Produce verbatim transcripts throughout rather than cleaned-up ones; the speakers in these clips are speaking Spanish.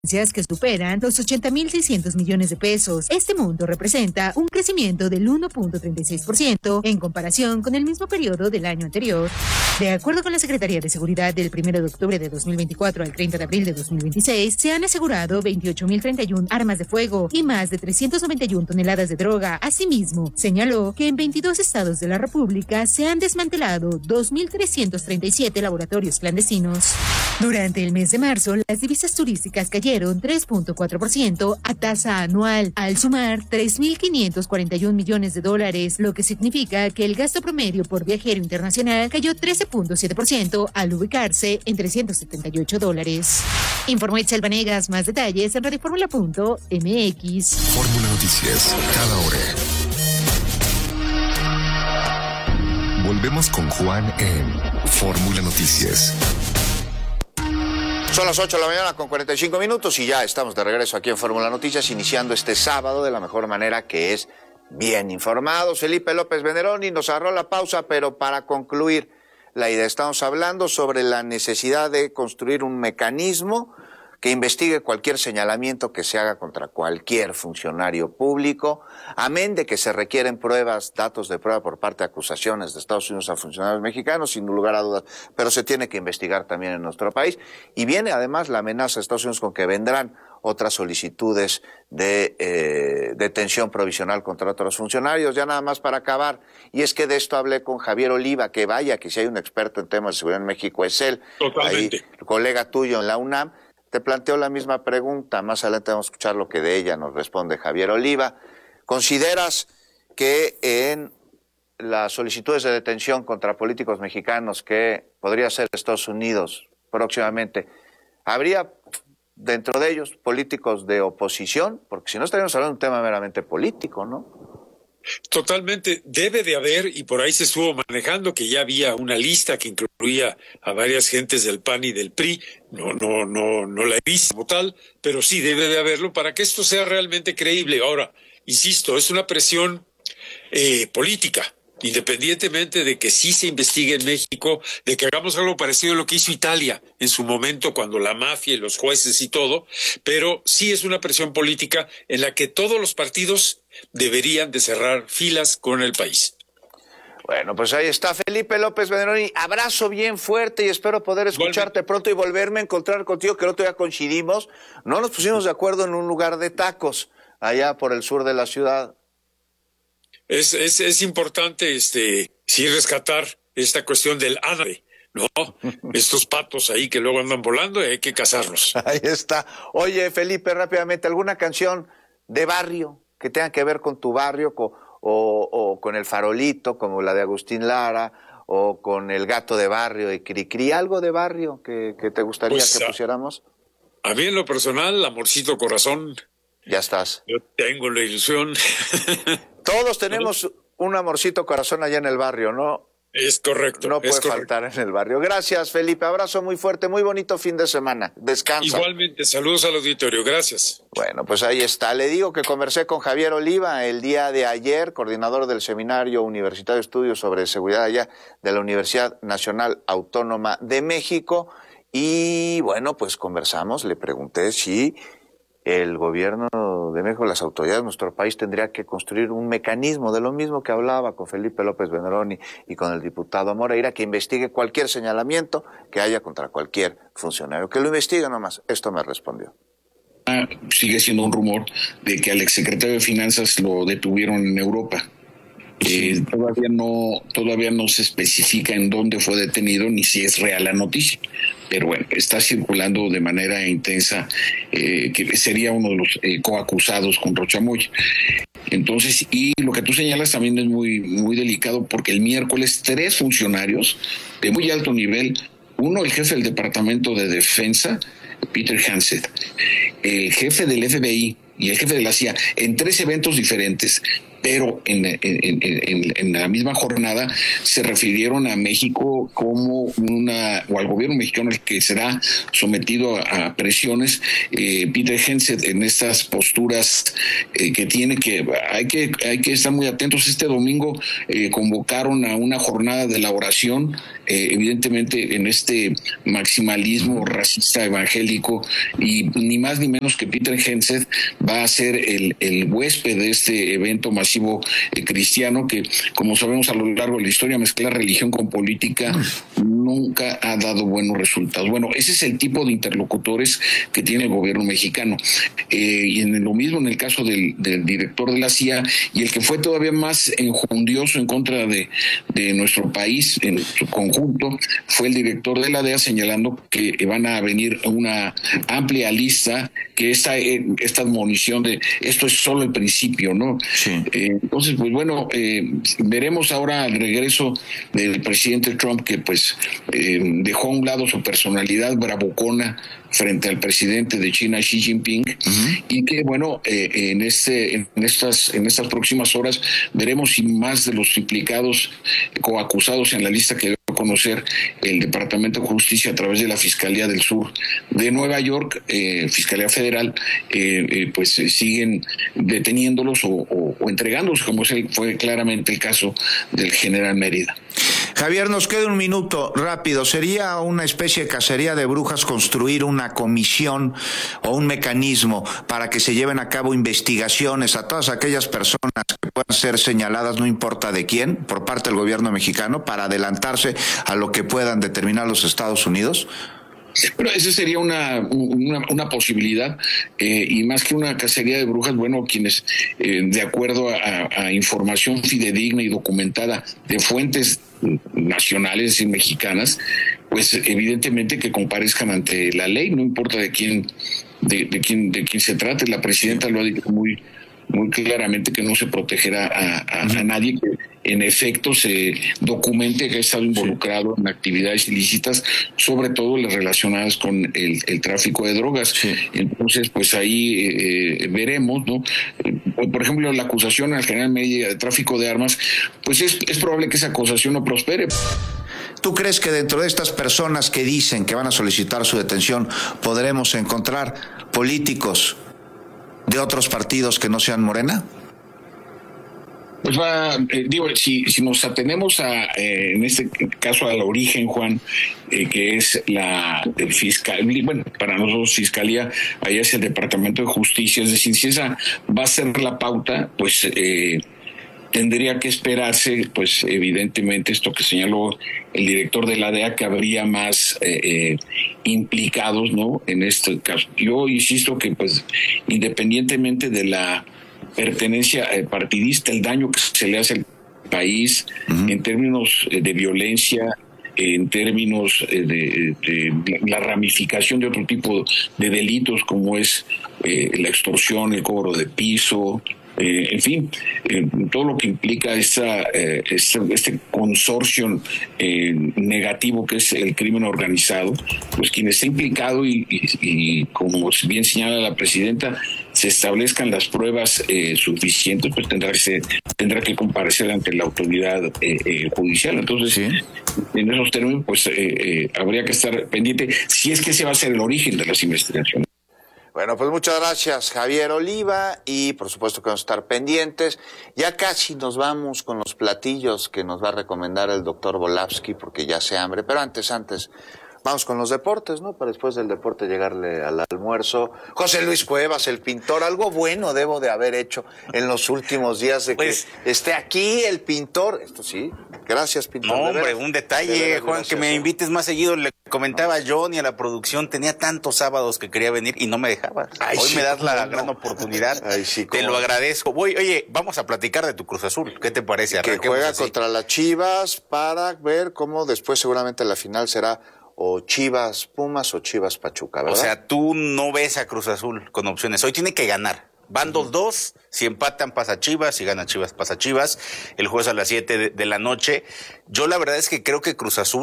que superan los ochenta mil seiscientos millones de pesos. Este monto representa un crecimiento del uno punto treinta y seis por ciento en comparación con el mismo periodo del año anterior. De acuerdo con la Secretaría de Seguridad, del primero de octubre de dos mil veinticuatro al treinta de abril de dos mil veintiséis, se han asegurado veintiocho mil treinta y uno armas de fuego y más de trescientas noventa y una toneladas de droga. Asimismo, señaló que en veintidós estados de la República se han desmantelado dos mil trescientos treinta y siete laboratorios clandestinos. Durante el mes de marzo, las divisas turísticas cayeron tres punto cuatro por ciento a tasa anual, al sumar tres mil quinientos cuarenta y un millones de dólares, lo que significa que el gasto promedio por viajero internacional cayó trece punto siete por ciento al ubicarse en trescientos setenta y ocho dólares. Informó Itzel Vanegas. Más detalles en radioformula punto m x. Fórmula Noticias, cada hora. Volvemos con Juan en Fórmula Noticias. Son las ocho de la mañana con cuarenta y cinco minutos y ya estamos de regreso aquí en Fórmula Noticias, iniciando este sábado de la mejor manera, que es bien informados. Felipe López Veneroni nos agarró la pausa, pero para concluir la idea, estamos hablando sobre la necesidad de construir un mecanismo que investigue cualquier señalamiento que se haga contra cualquier funcionario público, amén de que se requieren pruebas, datos de prueba por parte de acusaciones de Estados Unidos a funcionarios mexicanos, sin lugar a dudas, pero se tiene que investigar también en nuestro país. Y viene además la amenaza de Estados Unidos con que vendrán otras solicitudes de eh, detención provisional contra otros funcionarios. Ya nada más para acabar, y es que de esto hablé con Javier Oliva, que vaya, que si hay un experto en temas de seguridad en México es él. Totalmente. Ahí, colega tuyo en la UNAM. Te planteo la misma pregunta, más adelante vamos a escuchar lo que de ella nos responde Javier Oliva. ¿Consideras que en las solicitudes de detención contra políticos mexicanos que podría ser Estados Unidos próximamente, habría dentro de ellos políticos de oposición? Porque si no estaríamos hablando de un tema meramente político, ¿no? Totalmente, debe de haber, y por ahí se estuvo manejando que ya había una lista que incluía a varias gentes del P A N y del P R I. No, no, no, no la he visto como tal, pero sí debe de haberlo para que esto sea realmente creíble. Ahora, insisto, es una presión eh, política, independientemente de que sí se investigue en México, de que hagamos algo parecido a lo que hizo Italia en su momento cuando la mafia y los jueces y todo, pero sí es una presión política en la que todos los partidos deberían de cerrar filas con el país. Bueno, pues ahí está Felipe López Veneroni. Abrazo bien fuerte y espero poder escucharte Igualmente. pronto y volverme a encontrar contigo, que el otro día coincidimos. No nos pusimos de acuerdo en un lugar de tacos allá por el sur de la ciudad. Es, es, es importante este sí rescatar esta cuestión del ave, ¿no? Estos patos ahí que luego andan volando y hay que cazarlos. Ahí está. Oye, Felipe, rápidamente, ¿alguna canción de barrio que tenga que ver con tu barrio, con, o, o con el farolito, como la de Agustín Lara, o con el gato de barrio de Cricri? ¿Algo de barrio que, que te gustaría pues, que pusiéramos? A mí en lo personal, Amorcito Corazón. Ya estás. Yo tengo la ilusión. Todos tenemos un amorcito corazón allá en el barrio, ¿no? Es correcto. No puede es correcto. faltar en el barrio. Gracias, Felipe. Abrazo muy fuerte, muy bonito fin de semana. Descansa. Igualmente, saludos al auditorio. Gracias. Bueno, pues ahí está. Le digo que conversé con Javier Oliva el día de ayer, coordinador del Seminario Universitario de Estudios sobre Seguridad allá de la Universidad Nacional Autónoma de México. Y bueno, pues conversamos. Le pregunté si el gobierno de México, las autoridades de nuestro país, tendría que construir un mecanismo de lo mismo que hablaba con Felipe López Veneroni y con el diputado Moreira, que investigue cualquier señalamiento que haya contra cualquier funcionario. Que lo investigue nomás. Esto me respondió. Sigue siendo un rumor de que al exsecretario de Finanzas lo detuvieron en Europa. Eh, todavía no todavía no se especifica en dónde fue detenido ni si es real la noticia, pero bueno, está circulando de manera intensa eh, que sería uno de los eh, coacusados con Rochamoya. Entonces, y lo que tú señalas también es muy muy delicado, porque el miércoles tres funcionarios de muy alto nivel, uno el jefe del Departamento de Defensa, Peter Hansen, el jefe del F B I y el jefe de la C I A, en tres eventos diferentes, pero en, en, en, en la misma jornada se refirieron a México como una, o al gobierno mexicano, el que será sometido a, a presiones. Eh, Peter Hegseth, en estas posturas eh, que tiene, que hay que hay que estar muy atentos. Este domingo eh, convocaron a una jornada de la oración, eh, evidentemente en este maximalismo racista evangélico, y ni más ni menos que Peter Hegseth va a ser el, el huésped de este evento masivo eh, cristiano, que, como sabemos, a lo largo de la historia, mezclar religión con política nunca ha dado buenos resultados. Bueno, ese es el tipo de interlocutores que tiene el gobierno mexicano. Eh, y en lo mismo en el caso del, del director de la C I A, y el que fue todavía más enjundioso en contra de, de nuestro país en su conjunto, fue el director de la D E A, señalando que van a venir una amplia lista, que esta, esta admonición de esto es solo el principio, ¿no? Sí. Eh, entonces, pues bueno, eh, veremos ahora al regreso del presidente Trump, que pues eh, dejó a un lado su personalidad bravucona frente al presidente de China, Xi Jinping, uh-huh. y que bueno, eh, en este, en estas, en estas próximas horas veremos si más de los implicados coacusados en la lista que debe conocer el Departamento de Justicia a través de la Fiscalía del Sur de Nueva York, eh, Fiscalía Federal, eh, eh, pues eh, siguen deteniéndolos o, o, o entregándolos, como fue claramente el caso del general Mérida. Javier, nos queda un minuto rápido. ¿Sería una especie de cacería de brujas construir una comisión o un mecanismo para que se lleven a cabo investigaciones a todas aquellas personas que puedan ser señaladas, no importa de quién, por parte del gobierno mexicano, para adelantarse a lo que puedan determinar los Estados Unidos? Pero esa sería una, una, una posibilidad, eh, y más que una cacería de brujas, bueno, quienes, eh, de acuerdo a, a información fidedigna y documentada de fuentes nacionales y mexicanas, pues evidentemente que comparezcan ante la ley, no importa de quién, de, de quién, de quién se trate. La presidenta lo ha dicho muy, muy claramente, que no se protegerá a, a, a nadie que en efecto se documente que ha estado involucrado sí. en actividades ilícitas, sobre todo las relacionadas con el, el tráfico de drogas. Sí. Entonces, pues ahí eh, veremos, ¿no? Por ejemplo, la acusación al general Mérida de tráfico de armas, pues es, es probable que esa acusación no prospere. ¿Tú crees que dentro de estas personas que dicen que van a solicitar su detención podremos encontrar políticos de otros partidos que no sean Morena? Pues va, eh, digo, si, si nos atenemos a, eh, en este caso al origen, Juan, eh, que es la fiscal, bueno, para nosotros fiscalía, allá es el Departamento de Justicia, es decir, si esa va a ser la pauta, pues eh, tendría que esperarse, pues evidentemente esto que señaló el director de la D E A, que habría más eh, eh, implicados, ¿no? En este caso. Yo insisto que, pues, independientemente de la pertenencia eh, partidista, el daño que se le hace al país uh-huh. en términos eh, de violencia, en términos eh, de, de, de la ramificación de otro tipo de delitos como es eh, la extorsión, el cobro de piso, eh, en fin, eh, todo lo que implica esta, eh, este, este consorcio eh, negativo que es el crimen organizado, pues quien está implicado y, y, y como bien señala la presidenta, se establezcan las pruebas eh, suficientes, pues tendrá que ser, tendrá que comparecer ante la autoridad eh, eh, judicial. Entonces, ¿sí? En esos términos, pues eh, eh, habría que estar pendiente si es que ese va a ser el origen de las investigaciones. Bueno, pues muchas gracias, Javier Oliva, y por supuesto que vamos a estar pendientes. Ya casi nos vamos con los platillos que nos va a recomendar el doctor Volavsky, porque ya hace hambre, pero antes, antes... Vamos con los deportes, ¿no? Para después del deporte llegarle al almuerzo. José Luis Cuevas, el pintor, algo bueno debo de haber hecho en los últimos días de pues, que esté aquí el pintor. Esto sí, gracias, pintor. No, hombre, un detalle, de Juan, gracias, que me invites más seguido. Le comentaba a John y a la producción, tenía tantos sábados que quería venir y no me dejaba. Ay, Hoy sí, me das la no. gran oportunidad. Ay, sí, te lo agradezco. Voy, oye, vamos a platicar de tu Cruz Azul. ¿Qué te parece? Que juega así contra las Chivas para ver cómo después seguramente la final será o Chivas Pumas o Chivas Pachuca, ¿verdad? O sea, tú no ves a Cruz Azul con opciones. Hoy tiene que ganar. Van dos dos, si empatan pasa Chivas, si gana Chivas pasa Chivas. El jueves a las siete de, de la noche. Yo la verdad es que creo que Cruz Azul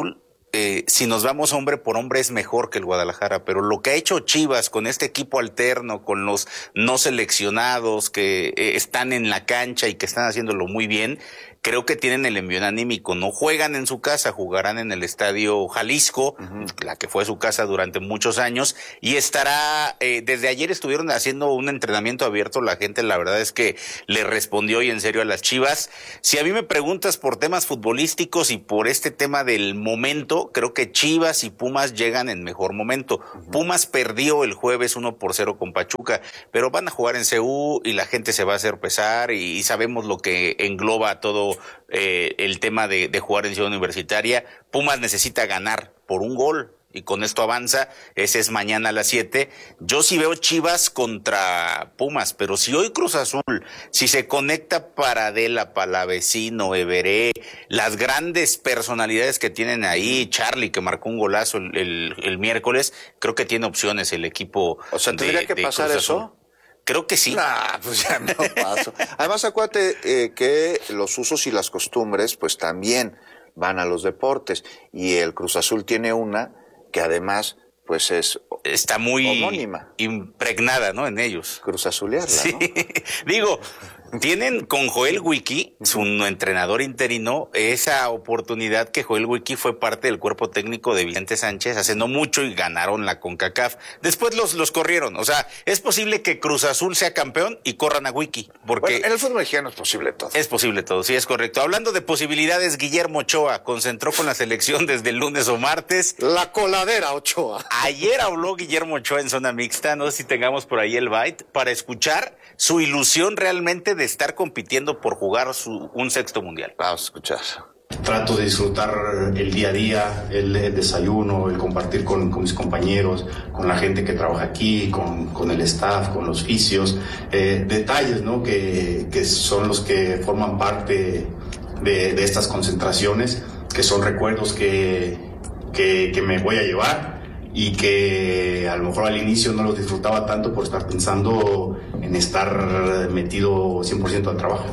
Eh, si nos vamos hombre por hombre es mejor que el Guadalajara, pero lo que ha hecho Chivas con este equipo alterno, con los no seleccionados que eh, están en la cancha y que están haciéndolo muy bien, creo que tienen el envión anímico. No juegan en su casa, jugarán en el Estadio Jalisco, uh-huh. la que fue su casa durante muchos años, y estará, eh, desde ayer estuvieron haciendo un entrenamiento abierto, la gente la verdad es que le respondió y en serio a las Chivas. Si a mí me preguntas por temas futbolísticos y por este tema del momento, creo que Chivas y Pumas llegan en mejor momento. Uh-huh. Pumas perdió el jueves uno por cero con Pachuca, pero van a jugar en C U y la gente se va a hacer pesar y, y sabemos lo que engloba todo eh, el tema de, de jugar en Ciudad Universitaria. Pumas necesita ganar por un gol y con esto avanza. Ese es mañana a las siete. Yo sí veo Chivas contra Pumas, pero si hoy Cruz Azul, si se conecta Paradela, Palavecino, Everé, las grandes personalidades que tienen ahí, Charlie que marcó un golazo el, el, el miércoles, creo que tiene opciones el equipo. O sea, ¿tendría de, que de pasar Cruz eso? Azul. Creo que sí. Nah, pues ya no paso. Además, acuérdate eh, que los usos y las costumbres, pues también van a los deportes. Y el Cruz Azul tiene una que además, pues es está muy homónima, impregnada, ¿no? En ellos. Cruz Azulearla, sí. ¿no? Digo, tienen con Joel Wiki, su entrenador interino, esa oportunidad que Joel Wiki fue parte del cuerpo técnico de Vicente Sánchez hace no mucho y ganaron la CONCACAF. Después los, los corrieron. O sea, es posible que Cruz Azul sea campeón y corran a Wiki. Porque bueno, en el fútbol mexicano es posible todo. Es posible todo, sí, es correcto. Hablando de posibilidades, Guillermo Ochoa concentró con la selección desde el lunes o martes. La coladera Ochoa. Ayer habló Guillermo Ochoa en zona mixta, no sé si tengamos por ahí el byte, para escuchar su ilusión realmente de estar compitiendo por jugar su, un sexto mundial. Vamos a escuchar. Trato de disfrutar el día a día, el, el desayuno, el compartir con, con mis compañeros, con la gente que trabaja aquí, con, con el staff, con los fisios, eh, detalles, ¿no? que, que son los que forman parte de, de estas concentraciones, que son recuerdos que, que, que me voy a llevar y que a lo mejor al inicio no los disfrutaba tanto por estar pensando en estar metido cien por ciento al trabajo.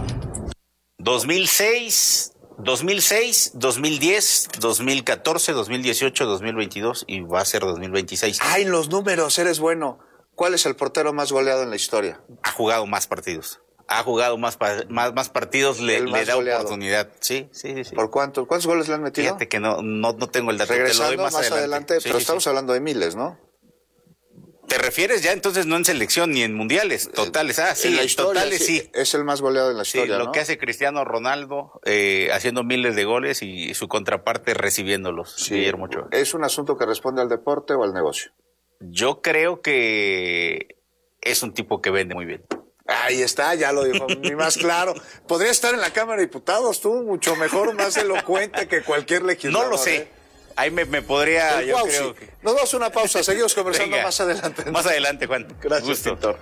dos mil seis, dos mil seis, dos mil diez, dos mil catorce, dos mil dieciocho, dos mil veintidós y va a ser dos mil veintiséis. Ay, los números, eres bueno. ¿Cuál es el portero más goleado en la historia? Ha jugado más partidos. Ha jugado más más, más partidos, le, le da goleado. Oportunidad. Sí, sí, sí, sí. ¿Por cuánto? ¿Cuántos goles le han metido? Fíjate que no, no, no tengo el dato. Regresando te lo doy más, más adelante, adelante sí, pero sí, estamos sí. hablando de miles, ¿no? ¿Te refieres ya entonces no en selección ni en mundiales? Totales. Ah, sí, en la en historia, totales sí. sí. Es el más goleado en la historia, sí, lo ¿no? que hace Cristiano Ronaldo eh, haciendo miles de goles y su contraparte recibiéndolos. Sí. Guillermo Ochoa. ¿Es un asunto que responde al deporte o al negocio? Yo creo que es un tipo que vende muy bien. Ahí está, ya lo dijo muy más claro. Podría estar en la Cámara de Diputados, tú, mucho mejor, más elocuente que cualquier legislador. No lo sé. ¿eh? Ahí me, me podría... El yo Guausi. creo que... Nos damos una pausa, seguimos conversando Venga, más adelante. Más adelante, Juan. Gracias, Gusto. Víctor.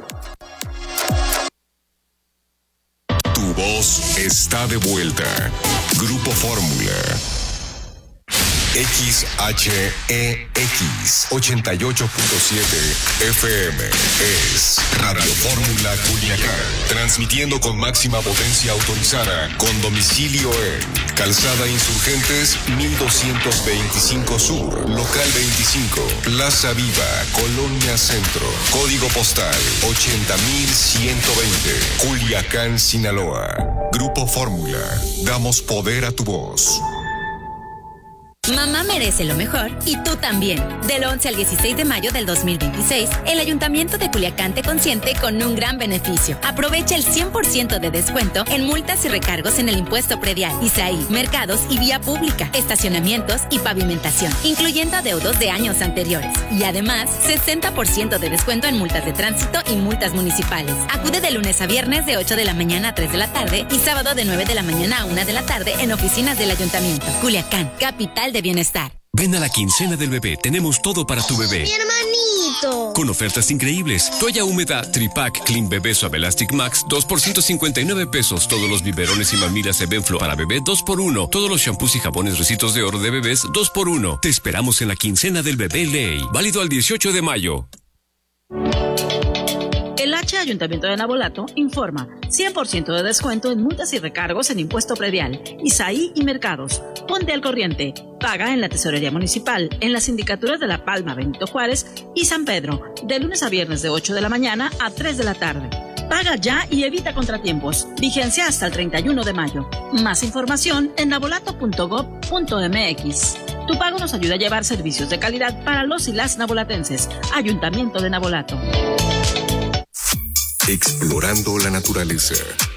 Tu voz está de vuelta. Grupo Fórmula. X H E X ochenta y ocho punto siete F M es Radio Fórmula Culiacán, transmitiendo con máxima potencia autorizada, con domicilio en Calzada Insurgentes mil doscientos veinticinco Sur, Local veinticinco, Plaza Viva, Colonia Centro, Código Postal ochenta mil ciento veinte, Culiacán, Sinaloa. Grupo Fórmula, damos poder a tu voz. Mamá merece lo mejor y tú también. Del once al dieciséis de mayo del dos mil veintiséis, el Ayuntamiento de Culiacán te consiente con un gran beneficio. Aprovecha el cien por ciento de descuento en multas y recargos en el impuesto predial, I S A I, mercados y vía pública, estacionamientos y pavimentación, incluyendo adeudos de años anteriores. Y además, sesenta por ciento de descuento en multas de tránsito y multas municipales. Acude de lunes a viernes de ocho de la mañana a tres de la tarde y sábado de nueve de la mañana a una de la tarde en oficinas del Ayuntamiento. Culiacán, capital de bienestar. Ven a la quincena del bebé, tenemos todo para tu bebé. ¡Mi hermanito! Con ofertas increíbles. Toalla húmeda Tripack Clean Bebé Suave Elastic Max, dos por ciento cincuenta y nueve pesos. Todos los biberones y mamilas Evenflo para bebé, dos por uno. Todos los shampoos y jabones Recitos de Oro de bebés, dos por uno. Te esperamos en la quincena del bebé Ley. Válido al dieciocho de mayo. El H Ayuntamiento de Navolato informa cien por ciento de descuento en multas y recargos en impuesto predial, Isaí y mercados. Ponte al corriente. Paga en la Tesorería Municipal, en las sindicaturas de La Palma, Benito Juárez y San Pedro, de lunes a viernes de ocho de la mañana a tres de la tarde. Paga ya y evita contratiempos. Vigencia hasta el treinta y uno de mayo. Más información en navolato punto gob punto mx. Tu pago nos ayuda a llevar servicios de calidad para los y las navolatenses. Ayuntamiento de Navolato. Explorando la naturaleza.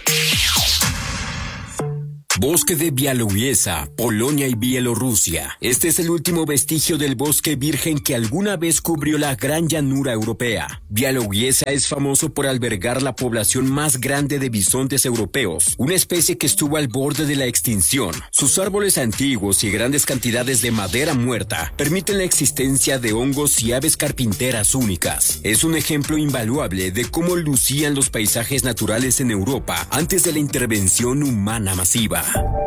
Bosque de Białowieża, Polonia y Bielorrusia. Este es el último vestigio del bosque virgen que alguna vez cubrió la gran llanura europea. Białowieża es famoso por albergar la población más grande de bisontes europeos, una especie que estuvo al borde de la extinción. Sus árboles antiguos y grandes cantidades de madera muerta permiten la existencia de hongos y aves carpinteras únicas. Es un ejemplo invaluable de cómo lucían los paisajes naturales en Europa antes de la intervención humana masiva.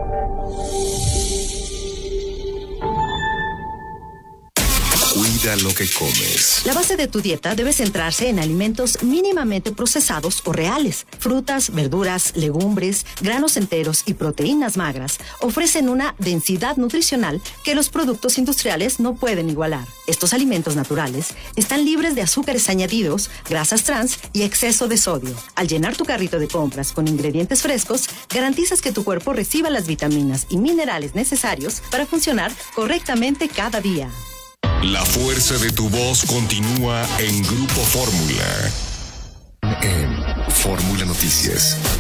Cuida lo que comes. La base de tu dieta debe centrarse en alimentos mínimamente procesados o reales. Frutas, verduras, legumbres, granos enteros y proteínas magras ofrecen una densidad nutricional que los productos industriales no pueden igualar. Estos alimentos naturales están libres de azúcares añadidos, grasas trans y exceso de sodio. Al llenar tu carrito de compras con ingredientes frescos, garantizas que tu cuerpo reciba las vitaminas y minerales necesarios para funcionar correctamente cada día. La fuerza de tu voz continúa en Grupo Fórmula. En Fórmula Noticias.